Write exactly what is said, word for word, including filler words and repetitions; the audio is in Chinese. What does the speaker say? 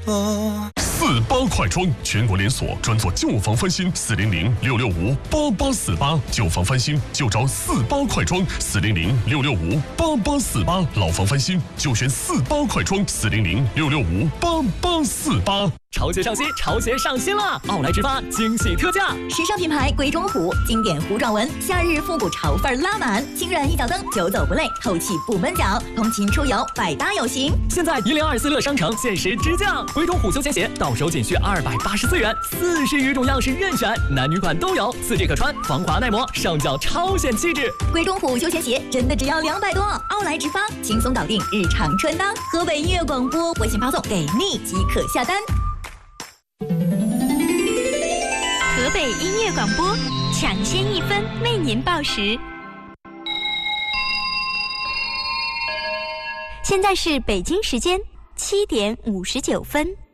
四八快装，全国连锁，专做旧房翻新。四零零六六五八八四八，旧房翻新就找四八快装。四零零六六五八八四八，老房翻新就选四八快装。四零零六六五八八四八。 潮鞋上新，潮鞋上新了！奥莱直发惊喜特价， 时尚品牌贵中虎，经典糊状纹，夏日复古潮范拉满，轻软一脚蹬，久走不累，透气不闷脚，通勤出游百搭有型。 现在一零二四乐商城限时直降，贵中虎休闲鞋到手仅需二百八十四元，四十余种样式任选，男女款都有，四季可穿，防滑耐磨，上脚超显气质。 贵中虎休闲鞋真的只要两百多，奥莱直发轻松搞定日常穿搭。河北音乐广播微信发送给你即可下单。 河北音乐广播，抢先一分为您报时。现在是北京时间七点五十九分。